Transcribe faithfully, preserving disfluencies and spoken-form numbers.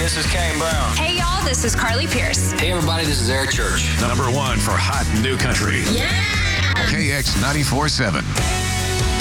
this is Kane Brown. Hey, y'all, this is Carly Pierce. Hey, everybody, this is Eric Church. Number one for hot new country. Yeah! K X ninety-four point seven.